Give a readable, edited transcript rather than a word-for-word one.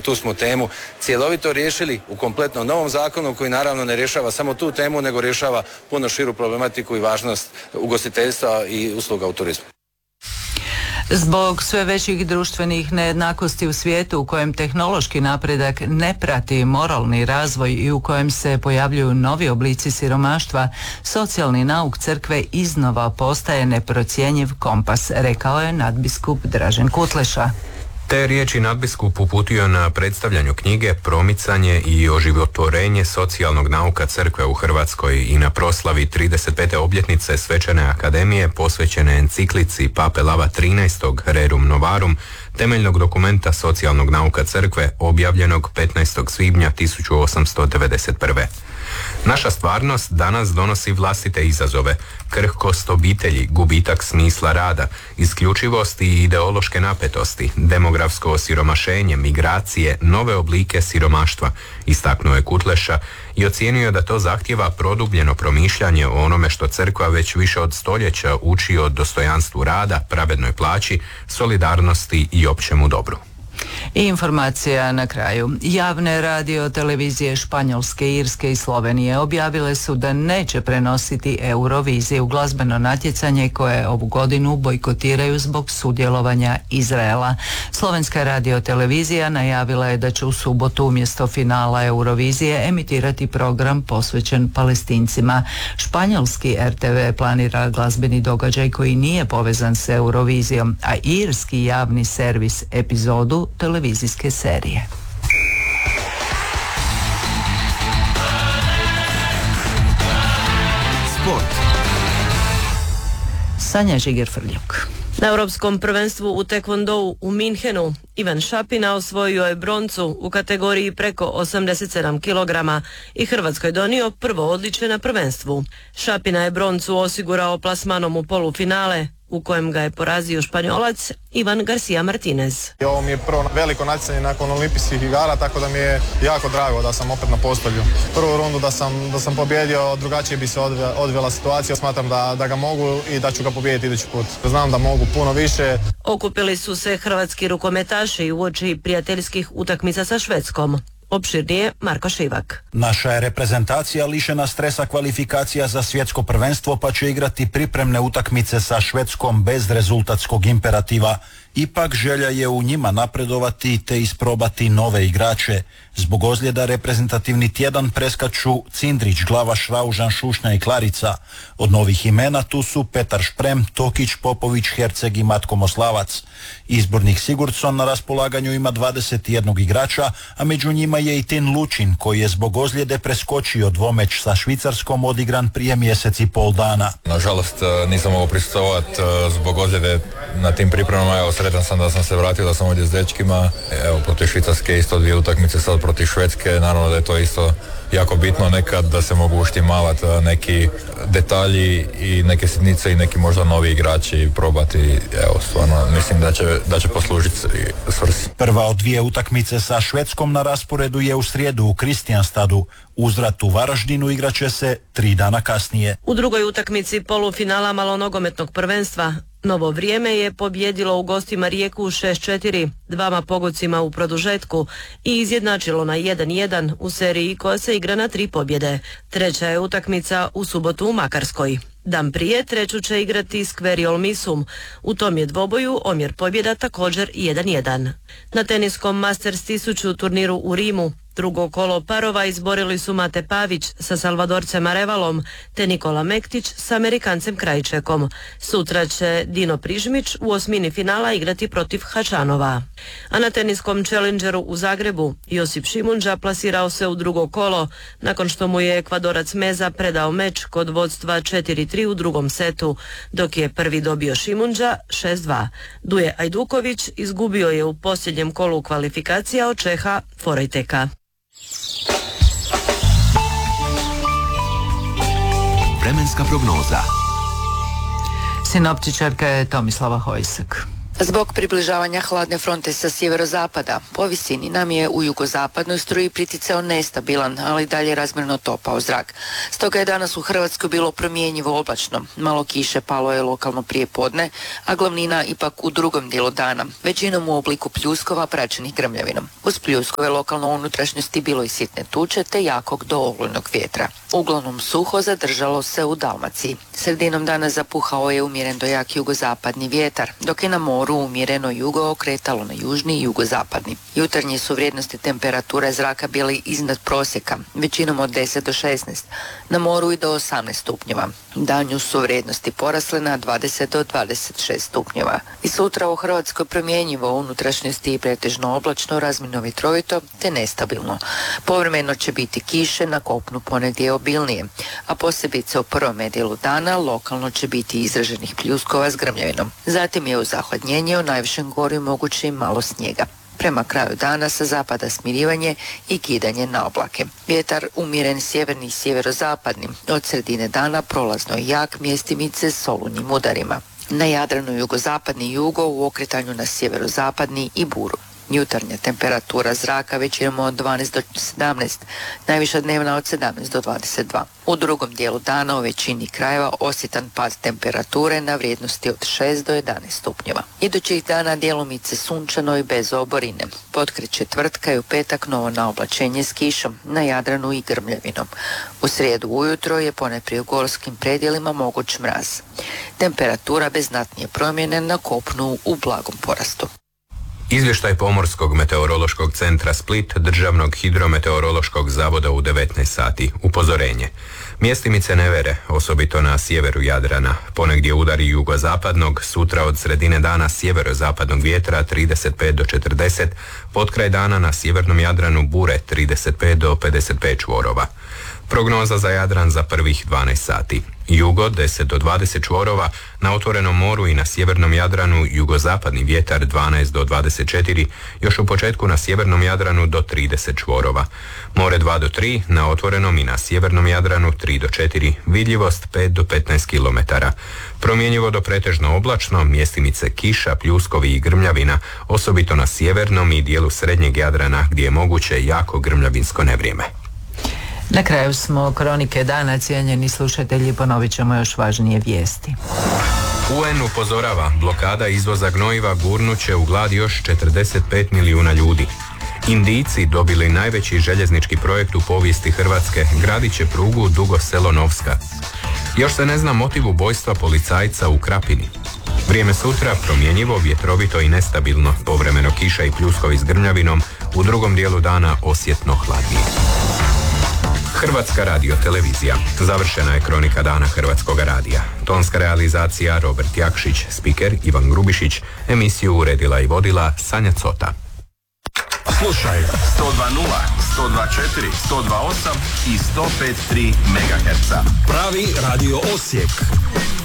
tu smo temu cjelovito riješili u kompletno novom zakonu koji naravno ne rješava samo tu temu, nego rješava puno širu problematiku i važnost ugostiteljstva i usluga u turizmu. Zbog sve većih društvenih nejednakosti u svijetu u kojem tehnološki napredak ne prati moralni razvoj i u kojem se pojavljuju novi oblici siromaštva, socijalni nauk crkve iznova postaje neprocjenjiv kompas, rekao je nadbiskup Dražen Kutleša. Te riječi nadbiskup uputio na predstavljanju knjige Promicanje i oživotvorenje socijalnog nauka crkve u Hrvatskoj i na proslavi 35. obljetnice Svečane akademije posvećene enciklici Pape Lava XIII. Rerum Novarum, temeljnog dokumenta socijalnog nauka crkve objavljenog 15. svibnja 1891. Naša stvarnost danas donosi vlastite izazove, krhkost obitelji, gubitak smisla rada, isključivost i ideološke napetosti, demografsko osiromašenje, migracije, nove oblike siromaštva, istaknuo je Kutleša i ocijenio da to zahtijeva produbljeno promišljanje o onome što crkva već više od stoljeća uči o dostojanstvu rada, pravednoj plaći, solidarnosti i općemu dobru. I informacija na kraju. Javne radio televizije Španjolske, Irske i Slovenije objavile su da neće prenositi Euroviziju, glazbeno natjecanje koje ovu godinu bojkotiraju zbog sudjelovanja Izraela. Slovenska radio televizija najavila je da će u subotu umjesto finala Eurovizije emitirati program posvećen Palestincima. Španjolski RTV planira glazbeni događaj koji nije povezan s Eurovizijom, a irski javni servis epizodu televizijske serije. Sport. Sanja Žiger-Frljuk. Na Europskom prvenstvu u tekvondou u Minhenu Ivan Šapina osvojio je broncu u kategoriji preko 87 kg i Hrvatskoj donio prvo odličje na prvenstvu. Šapina je broncu osigurao plasmanom u polufinale, u kojem ga je porazio Španjolac Ivan Garcia Martinez. Ovo mi je prvo veliko natjecanje nakon olimpijskih igara, tako da mi je jako drago da sam opet na postolju. Prvu rundu da sam pobjedio, drugačije bi se odvijela situacija. Smatram da ga mogu i da ću ga pobijediti idući put. Znam da mogu puno više. Okupili su se hrvatski rukometaši uoči prijateljskih utakmica sa Švedskom. Opširnije Marko Šivak. Naša je reprezentacija lišena stresa kvalifikacija za svjetsko prvenstvo, pa će igrati pripremne utakmice sa Švedskom bez rezultatskog imperativa. Ipak želja je u njima napredovati te isprobati nove igrače. Zbog ozljeda reprezentativni tjedan preskaču Cindrić, Glavaš, Raužan, Šušnja i Klarica. Od novih imena tu su Petar Šprem, Tokić, Popović, Herceg i Matko Moslavac. Izbornik Sigurdsson na raspolaganju ima 21 igrača, a među njima je i Tin Lučin, koji je zbog ozljede preskočio dvomeč sa Švicarskom odigran prije mjesec i pol dana. Nažalost nisam mogao prisustvovati zbog ozljede na tim pripremama. Evo, sretan sam da sam se vratio, da sam ovdje s dečkima. Evo, protiv Švicarske isto 2 utakmice, sad protiv Švedske. Naravno da je to isto jako bitno nekad da se mogu uštimavati neki detalji i neke sitnice i neki možda novi igrači i probati. Evo, stvarno mislim da će poslužiti svrsi. Prva od 2 utakmice sa Švedskom na rasporedu je u srijedu u Kristijanstadu. Uzvrat u Varaždinu igraće se 3 dana kasnije. U drugoj utakmici polufinala malonogometnog prvenstva Novo Vrijeme je pobjedilo u gostima Rijeku 6-4, 2 pogodcima u produžetku i izjednačilo na 1-1 u seriji koja se igra na 3 pobjede. Treća je utakmica u subotu u Makarskoj. Dan prije treću će igrati Skveriol Misum. U tom je dvoboju omjer pobjeda također 1-1. Na teniskom Masters 1000 turniru u Rimu drugo kolo parova izborili su Mate Pavić sa Salvadorcem Arevalom te Nikola Mektić s Amerikancem Krajčekom. Sutra će Dino Prižmić u osmini finala igrati protiv Hačanova. A na teniskom Challengeru u Zagrebu Josip Šimunđa plasirao se u drugo kolo nakon što mu je Ekvadorac Meza predao meč kod vodstva 4-3 u drugom setu, dok je prvi dobio Šimunđa 6-2. Duje Ajduković izgubio je u posljednjem kolu kvalifikacija od Čeha Forejteka. Vremenska prognoza. Sinoptičarka je Tomislava Hojsak. Zbog približavanja hladne fronte sa sjeverozapada, po visini nam je u jugozapadnoj struji priticao nestabilan, ali dalje razmjerno topao zrak. Stoga je danas u Hrvatskoj bilo promjenjivo oblačno. Malo kiše palo je lokalno prije podne, a glavnina ipak u drugom dijelu dana, većinom u obliku pljuskova praćenih grmljavinom. Uz pljuskove lokalno u unutrašnjosti bilo i sitne tuče te jakog do olujnog vjetra. Uglavnom suho zadržalo se u Dalmaciji. Sredinom dana zapuhao je umjeren do jak jugozapadni vjetar, dok je na moru umjereno jugo okretalo na južni i jugozapadni. Jutarnje su vrijednosti temperature zraka bili iznad prosjeka, većinom od 10 do 16, na moru i do 18 stupnjeva. Danju su vrijednosti porasle na 20 do 26 stupnjeva. I sutra u Hrvatskoj promjenjivo u unutrašnjosti i pretežno oblačno, razmjerno vjetrovito te nestabilno. Povremeno će biti kiše, na kopnu ponegdje obilnije, a posebice u prvom dijelu dana lokalno će biti izraženih pljuskova s grmljavinom. Zatim je u zahladnjenje u najvišem gorju moguće i malo snijega. Prema kraju dana sa zapada smirivanje i kidanje na oblake. Vjetar umjeren sjeverni i sjeverozapadni, od sredine dana prolazno i jak, mjestimice s olujnim udarima. Na Jadranu jugozapadni jugo u okretanju na sjeverozapadni i buru. Jutarnja temperatura zraka većinom od 12 do 17, najviša dnevna od 17 do 22. U drugom dijelu dana u većini krajeva osjetan pad temperature na vrijednosti od 6 do 11 stupnjeva. Idućih dana djelomice sunčano i bez oborine. Potkrit četvrtka i u petak novo naoblačenje s kišom, na Jadranu i grmljavinom. U srijedu ujutro je ponajprije u gorskim predjelima moguć mraz. Temperatura bez znatnije promjene, na kopnu u blagom porastu. Izvještaj Pomorskog meteorološkog centra Split, Državnog hidrometeorološkog zavoda u 19 sati. Upozorenje. Mjestimice nevere, osobito na sjeveru Jadrana. Ponegdje udari jugozapadnog, sutra od sredine dana sjeverozapadnog vjetra 35 do 40, potkraj dana na sjevernom Jadranu bure 35 do 55 čvorova. Prognoza za Jadran za prvih 12 sati. Jugo 10 do 20 čvorova, na otvorenom moru i na sjevernom Jadranu jugozapadni vjetar 12 do 24, još u početku na sjevernom Jadranu do 30 čvorova. More 2 do 3, na otvorenom i na sjevernom Jadranu 3 do 4, vidljivost 5 do 15 km. Promjenjivo do pretežno oblačno, mjestimice kiša, pljuskovi i grmljavina, osobito na sjevernom i dijelu srednjeg Jadrana gdje je moguće jako grmljavinsko nevrijeme. Na kraju smo kronike dana, cijenjeni slušatelji, ponovit ćemo još važnije vijesti. UN upozorava, blokada izvoza gnojiva gurnuće u glad još 45 milijuna ljudi. Indijci dobili najveći željeznički projekt u povijesti Hrvatske, gradit će prugu Dugo Selo-Novska. Još se ne zna motiv ubojstva policajca u Krapini. Vrijeme sutra promjenjivo, vjetrovito i nestabilno, povremeno kiša i pljuskovi s grmljavinom, u drugom dijelu dana osjetno hladnije. Hrvatska radiotelevizija. Završena je kronika dana Hrvatskoga radija. Tonska realizacija Robert Jakšić, spiker Ivan Grubišić, emisiju uredila i vodila Sanja Cota. Slušaj 102.0, 102.4, 102.8 i 105.3 MHz. Pravi radio Osijek.